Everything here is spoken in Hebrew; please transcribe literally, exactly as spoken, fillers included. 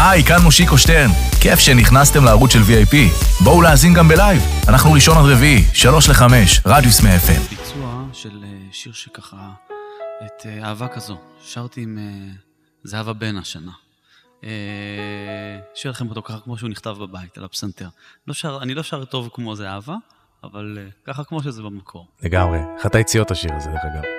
היי, כאן מושיקו שטרן. כיף שנכנסתם לערוץ של וי איי פי. בואו להאזין גם בלייב. אנחנו ראשון עד רביעי, שלוש לחמש, רדיוס מאה אף אם. ביצוע של שיר שככה, את אהבה כזו. שרתי עם זהבה בן השנה. שיר לכם אותו ככה כמו שהוא נכתב בבית, על הפסנתר. לא שר, אני לא שר טוב כמו זהבה, אבל ככה כמו שזה במקור. לגמרי. אחת היציאות השיר הזה, דרך אגב.